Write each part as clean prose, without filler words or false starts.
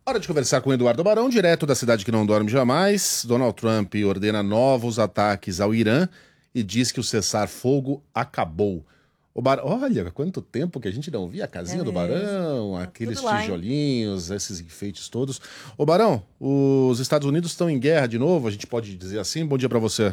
Hora de conversar com Eduardo Barão, direto da cidade que não dorme jamais. Donald Trump ordena novos ataques ao Irã e diz que o cessar-fogo acabou. Olha, quanto tempo que a gente não via a casinha do Barão, aqueles tijolinhos, esses enfeites todos. Ô Barão, os Estados Unidos estão em guerra de novo, a gente pode dizer assim? Bom dia para você.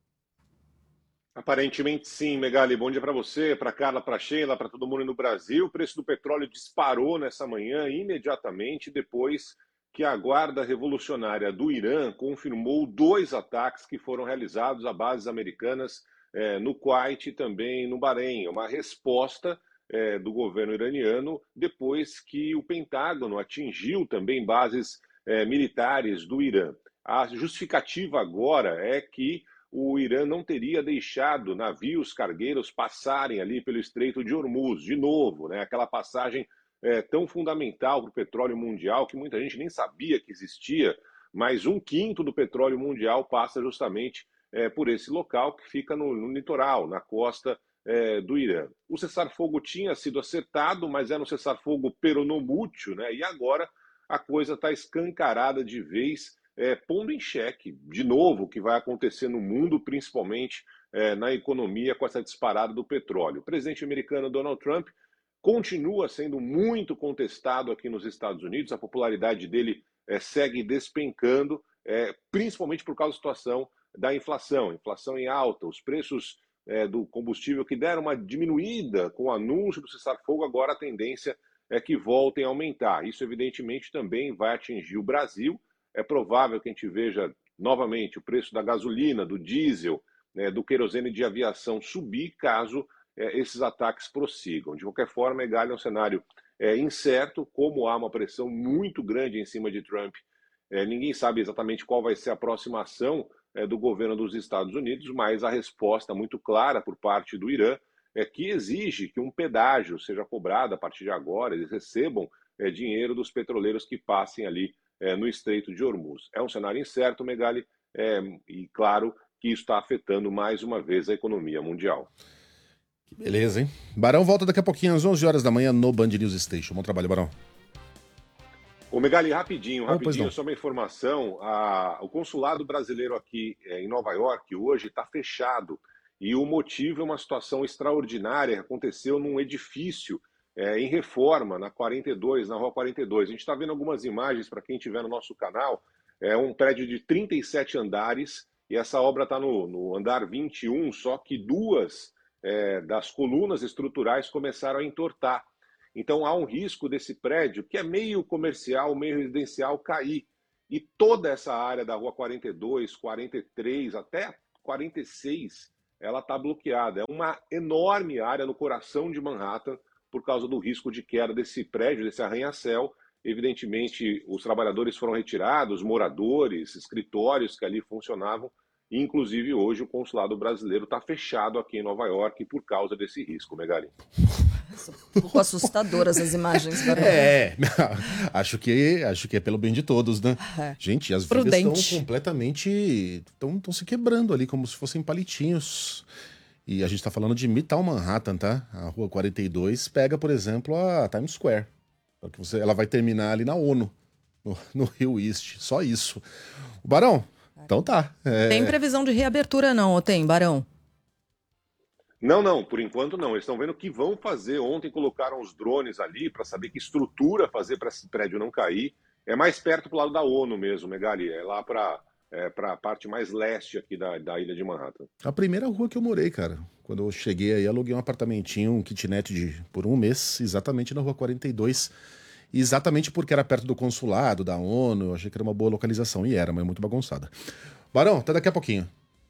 Aparentemente sim, Megali. Bom dia para você, para Carla, para Sheila, para todo mundo no Brasil. O preço do petróleo disparou nessa manhã imediatamente depois que a Guarda Revolucionária do Irã confirmou 2 ataques que foram realizados a bases americanas no Kuwait e também no Bahrein. Uma resposta do governo iraniano depois que o Pentágono atingiu também bases militares do Irã. A justificativa agora é que o Irã não teria deixado navios cargueiros passarem ali pelo Estreito de Hormuz, de novo, né? Aquela passagem tão fundamental para o petróleo mundial, que muita gente nem sabia que existia, mas 1/5 do petróleo mundial passa justamente por esse local que fica no litoral, na costa do Irã. O cessar-fogo tinha sido acertado, mas era um cessar-fogo peronomútil, né? E agora a coisa está escancarada de vez, pondo em xeque, de novo, o que vai acontecer no mundo, principalmente na economia, com essa disparada do petróleo. O presidente americano Donald Trump continua sendo muito contestado aqui nos Estados Unidos, a popularidade dele segue despencando, principalmente por causa da situação da inflação em alta, os preços do combustível que deram uma diminuída com o anúncio do cessar-fogo, agora a tendência é que voltem a aumentar. Isso, evidentemente, também vai atingir o Brasil. É provável que a gente veja novamente o preço da gasolina, do diesel, do querosene de aviação subir caso esses ataques prossigam. De qualquer forma, é um cenário incerto, como há uma pressão muito grande em cima de Trump. Ninguém sabe exatamente qual vai ser a próxima ação do governo dos Estados Unidos, mas a resposta muito clara por parte do Irã é que exige que um pedágio seja cobrado a partir de agora, eles recebam dinheiro dos petroleiros que passem ali no Estreito de Hormuz. É um cenário incerto, Megali, e claro que isso está afetando mais uma vez a economia mundial. Que beleza, hein? Barão volta daqui a pouquinho, às 11 horas da manhã, no Band News Station. Bom trabalho, Barão. Ô Megali, rapidinho, só uma informação. O consulado brasileiro aqui em Nova York hoje está fechado. E o motivo é uma situação extraordinária que aconteceu num edifício em reforma, na Rua 42. A gente está vendo algumas imagens para quem estiver no nosso canal. É um prédio de 37 andares e essa obra está no andar 21, só que 2 das colunas estruturais começaram a entortar. Então há um risco desse prédio, que é meio comercial, meio residencial, cair. E toda essa área da Rua 42, 43, até 46, ela está bloqueada. É uma enorme área no coração de Manhattan, por causa do risco de queda desse prédio, desse arranha-céu. Evidentemente, os trabalhadores foram retirados, moradores, escritórios que ali funcionavam. Inclusive, hoje, o consulado brasileiro está fechado aqui em Nova York por causa desse risco, Megali. Um pouco assustadoras as imagens. Acho que é pelo bem de todos, né? Gente, as vidas estão completamente... Estão se quebrando ali, como se fossem palitinhos. E a gente está falando de Midtown Manhattan, tá? A Rua 42 pega, por exemplo, a Times Square. Ela vai terminar ali na ONU, no Rio East. Só isso. O Barão, então tá. Tem previsão de reabertura não, ou tem, Barão? Não, por enquanto não. Eles estão vendo o que vão fazer. Ontem colocaram os drones ali para saber que estrutura fazer para esse prédio não cair. É mais perto pro lado da ONU mesmo, Megali. É lá para a parte mais leste aqui da ilha de Manhattan. A primeira rua que eu morei, cara. Quando eu cheguei aí, aluguei um apartamentinho, um kitnet por um mês, exatamente na Rua 42. Exatamente porque era perto do consulado, da ONU. Eu achei que era uma boa localização. E era, mas muito bagunçada. Barão, até daqui a pouquinho.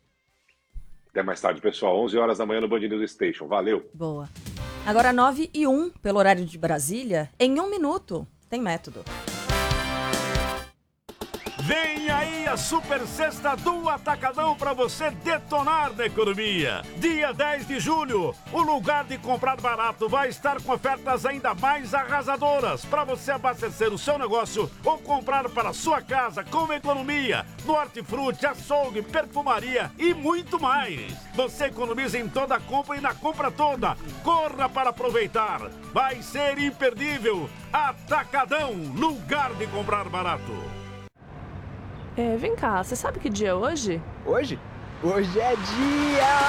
Até mais tarde, pessoal. 11 horas da manhã no Band News Station. Valeu. Boa. Agora 9h01, pelo horário de Brasília, em 1 minuto, tem método. Vem aí a super sexta do Atacadão para você detonar na economia. Dia 10 de julho, o lugar de comprar barato vai estar com ofertas ainda mais arrasadoras para você abastecer o seu negócio ou comprar para sua casa com economia no hortifruti, açougue, perfumaria e muito mais. Você economiza em toda a compra e na compra toda. Corra para aproveitar. Vai ser imperdível. Atacadão, lugar de comprar barato. Vem cá, você sabe que dia é hoje? Hoje? Hoje é dia...